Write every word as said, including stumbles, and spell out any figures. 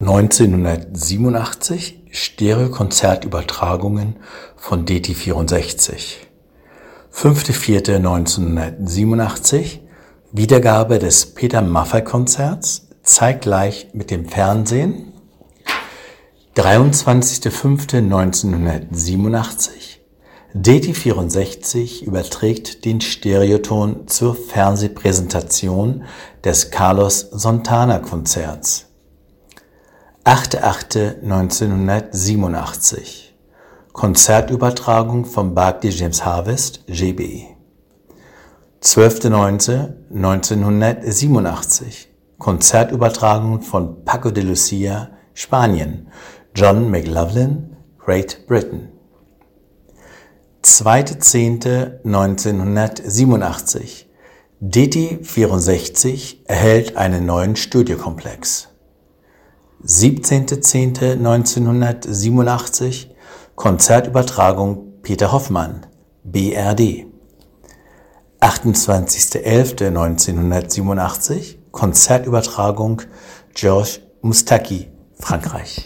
neunzehnhundertsiebenundachtzig Stereo-Konzertübertragungen von D T vierundsechzig. fünfter vierter neunzehnhundertsiebenundachtzig Wiedergabe des Peter-Maffay-Konzerts zeitgleich mit dem Fernsehen. dreiundzwanzigster fünfter neunzehnhundertsiebenundachtzig D T vierundsechzig überträgt den Stereoton zur Fernsehpräsentation des Carlos Santana-Konzerts. achter achter neunzehnhundertsiebenundachtzig Konzertübertragung vom Berkeley James Harvest G B. zwölfter neunter neunzehnhundertsiebenundachtzig Konzertübertragung von Paco de Lucia, Spanien, John McLaughlin, Great Britain. zweiter zehnter neunzehnhundertsiebenundachtzig D T vierundsechzig erhält einen neuen Studiokomplex. siebzehnter zehnter neunzehnhundertsiebenundachtzig Konzertübertragung Peter Hoffmann, B R D. achtundzwanzigster elfter neunzehnhundertsiebenundachtzig Konzertübertragung Georges Moustaki, Frankreich.